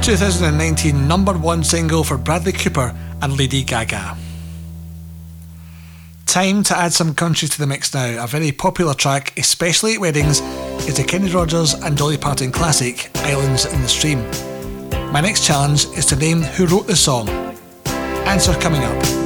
2019 #1 single for Bradley Cooper and Lady Gaga. Time to add some country to the mix now. A very popular track, especially at weddings, is the Kenny Rogers and Dolly Parton classic, Islands in the Stream. My next challenge is to name who wrote the song. Answer coming up.